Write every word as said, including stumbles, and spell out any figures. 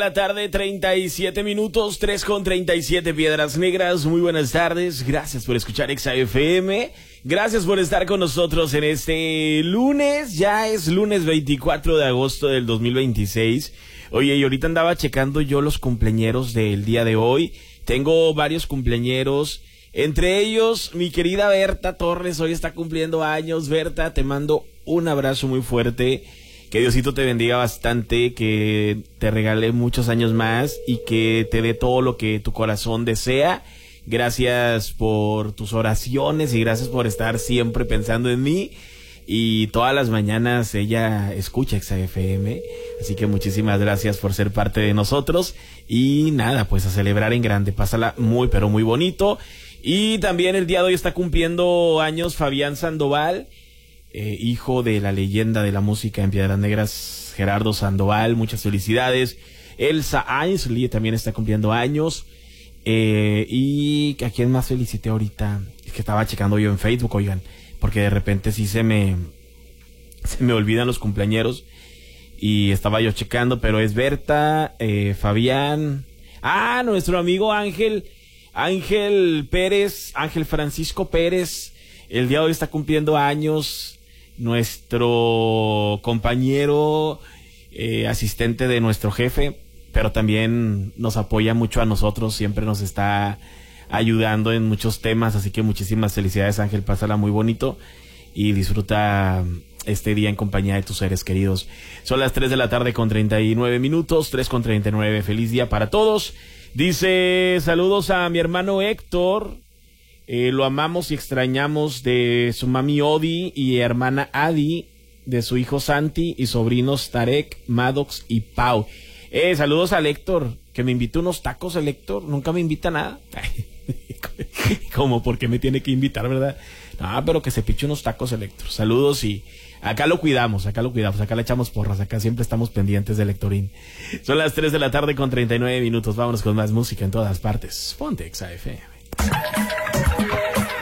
La tarde, treinta y siete minutos, tres con treinta y siete Piedras Negras. Muy buenas tardes, gracias por escuchar Exa F M. Gracias por estar con nosotros en este lunes. Ya es lunes veinticuatro de agosto del dos mil veintiséis. Oye, y ahorita andaba checando yo los cumpleañeros del día de hoy. Tengo varios cumpleañeros, entre ellos mi querida Berta Torres. Hoy está cumpliendo años. Berta, te mando un abrazo muy fuerte. Que Diosito te bendiga bastante, que te regale muchos años más y que te dé todo lo que tu corazón desea. Gracias por tus oraciones y gracias por estar siempre pensando en mí. Y todas las mañanas ella escucha Exa F M, así que muchísimas gracias por ser parte de nosotros. Y nada, pues a celebrar en grande, pásala muy pero muy bonito. Y también el día de hoy está cumpliendo años Fabián Sandoval. Eh, hijo de la leyenda de la música en Piedras Negras, Gerardo Sandoval, muchas felicidades. Elsa Ainsley también está cumpliendo años. Eh, y ¿a quién más felicité ahorita? Es que estaba checando yo en Facebook, oigan, porque de repente sí se me se me olvidan los cumpleañeros y estaba yo checando, pero es Berta, eh, Fabián, ah, nuestro amigo Ángel, Ángel Pérez, Ángel Francisco Pérez, el día de hoy está cumpliendo años. Nuestro compañero, eh, asistente de nuestro jefe, pero también nos apoya mucho a nosotros, siempre nos está ayudando en muchos temas, así que muchísimas felicidades, Ángel, pásala muy bonito y disfruta este día en compañía de tus seres queridos. Son las tres de la tarde con treinta y nueve minutos, tres con treinta y nueve, feliz día para todos. Dice, saludos a mi hermano Héctor. Eh, lo amamos y extrañamos, de su mami Odi y hermana Adi, de su hijo Santi y sobrinos Tarek, Maddox y Pau. Eh, saludos al Héctor, que me invitó unos tacos. El Héctor nunca me invita a nada. ¿Cómo? ¿Por qué me tiene que invitar, verdad? No, pero que se piche unos tacos el Héctor. Saludos y acá lo cuidamos, acá lo cuidamos, acá le echamos porras, acá siempre estamos pendientes del Héctorín. Son las tres de la tarde con treinta y nueve minutos, vámonos con más música en todas partes. Ponte Exa F M.